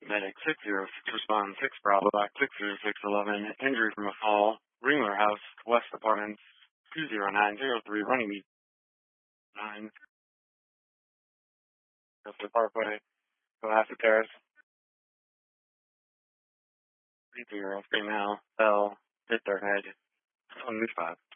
Medic 606 respond 6 Bravo Black 60611. Injury from a fall. Ringler House, West Apartments 20903 Runnymede 9. Coastal Parkway, Cohasset Terrace 30 Female Bell hit their head on News 5.